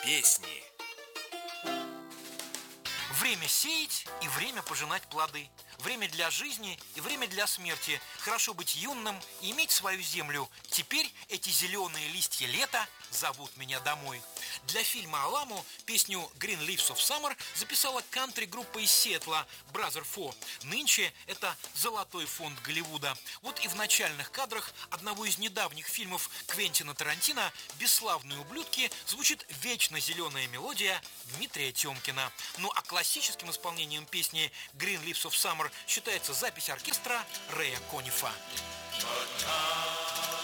песни. Время сеять и время пожинать плоды. Время для жизни и время для смерти. Хорошо быть юным и иметь свою землю. Теперь эти зеленые листья лета зовут меня домой. Для фильма «Аламу» песню «Green Leaves of Summer» записала кантри-группа из Сиэтла Brother Four. Нынче это золотой фонд Голливуда. Вот и в начальных кадрах одного из недавних фильмов Квентина Тарантино «Бесславные ублюдки» звучит вечно зеленая мелодия Дмитрия Тёмкина. Ну а классическим исполнением песни «Green Leaves of Summer» считается запись оркестра Рэя Коннифа.